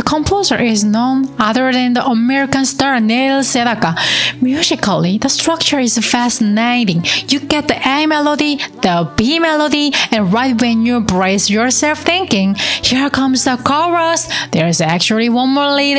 composer is none other than the American star Neil Sedaka. Musically, the structure is fascinating. You get the A melody, the B melody, and right when you brace yourself thinking, here comes the chorus, there's actually one more lead